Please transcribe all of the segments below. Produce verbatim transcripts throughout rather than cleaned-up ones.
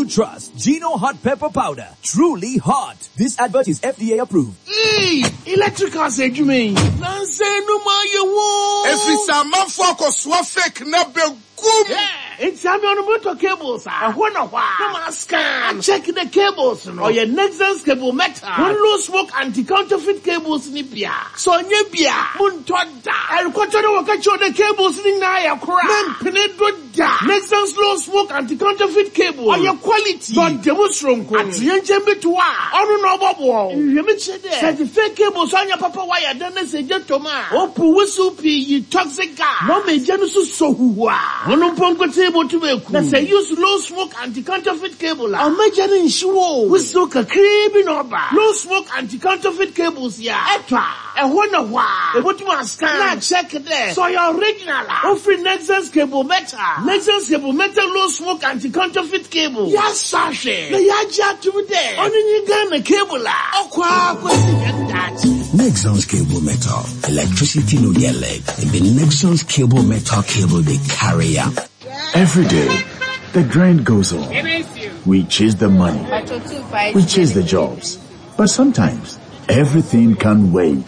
you trust. Gino hot pepper powder. Truly hot. This advert is F D A approved. Hey, electrical said you mean. Nancy no ma you wo. If it's a man focus so fake na be gum. Yeah, it's a me on motor cables. I wanna why. No ma scan. Check the cables no. Or your Nexans cable metal. One low smoke anti-counterfeit cables ni bia. So nye bia. Mun toda. I kwatcho no wakacho the cables ni na ya kura. Men penedo da. Nexans low smoke anti-counterfeit cable. Or your quality. Don't demonstrate. At yenche betwa. Onu no bobo. Yemi chede. Certificate cables on your papa wire. Then say gentleman. Opu wisupi yi toxic gas. No me jenusu so huwa. Ono pongo table to make. They say use low smoke anti-counterfeit cable. I'll make an insure. Whistle ka creepy no ba. Low smoke anti-counterfeit cables ya. Etra. E wonder why. E what you want scan. Now check it there. So your original. Offering Nexans cable metal. Nexans cable metal low smoke anti-counterfeit cable. Yes, sashay. The yaja to there. Only you got the cable la. Oh, kwa kwa that. Nexans cable metal. Electricity no get leg. And the Nexans cable metal cable they carry up. Every day, the grind goes on. We chase the money. We chase the jobs. But sometimes, everything can wait.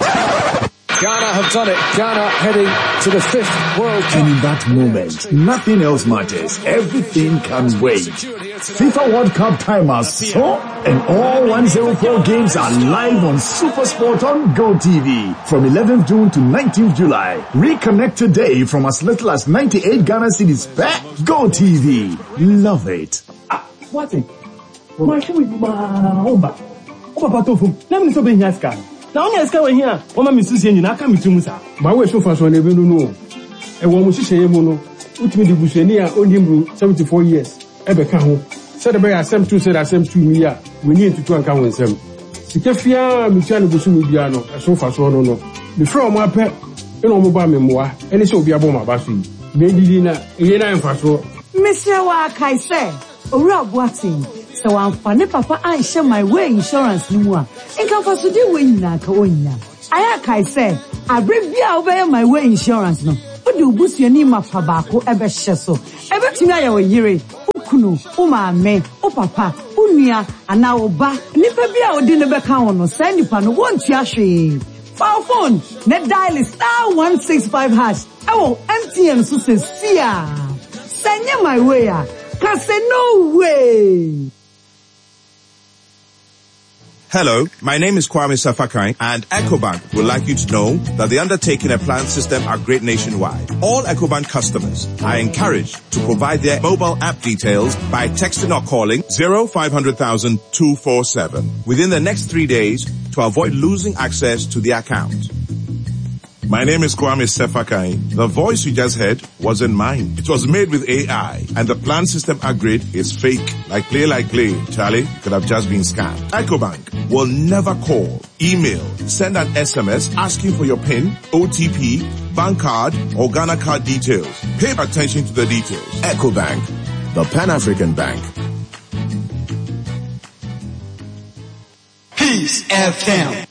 Ghana have done it. Ghana heading to the fifth World Cup. And in that moment, nothing else matters. Everything can wait. FIFA World Cup time has so, and all one oh four games are live on SuperSport on GoTV from eleventh June to nineteenth July. Reconnect today from as little as ninety-eight Ghana cedis per GoTV. Love it. Ah, what it? My shoe is my oba. Oba tofu. Let me so be here scan. Now only scan here. Oma mi susi enyi na aka mi tumu sa. Ba we so faso na be no no. E wo mo hihye mu no. Utimi di busuani a onimru seventy-four years. Ebe ka ho. Said the asem two said asem two mi ya. We need to anka ho nsem. Sikafia mi tua no busu mi bia no. E so faso no no. Me from apɛ eno mo ba me moa. Ene se obi abo ma ba so yi. Me didi na eye na mfaso. Mister wa kai say. Owura Boating. So I'm funny papa I share my way insurance ni mu a. Enka faso di we nyina ka onya. Aya kai say, abrevia obey my way insurance no. Odi obusuani mafa baako ebe hye so. Ebe tumi aye wo yire. Ukunu, umame, upapa, unia, ana oba. Nipa bia odi ne beka ho no. Say nipa no won't ya hwe. File phone, net dial star one six five hash. Ewo M T N so se sia. Send my way a. Can say no way. Hello, my name is Kwame Safakai, and EcoBank would like you to know that the undertaking and plan system are great nationwide. All EcoBank customers are encouraged to provide their mobile app details by texting or calling zero five hundred thousand two four seven within the next three days to avoid losing access to the account. My name is Kwame Sefakai. The voice you just heard wasn't mine. It was made with A I, and the plan system upgrade is fake. Like play, like play. Charlie could have just been scammed. EcoBank will never call, email, send an S M S asking for your PIN, O T P, bank card, or Ghana card details. Pay attention to the details. EcoBank, the Pan-African Bank. Peace F M.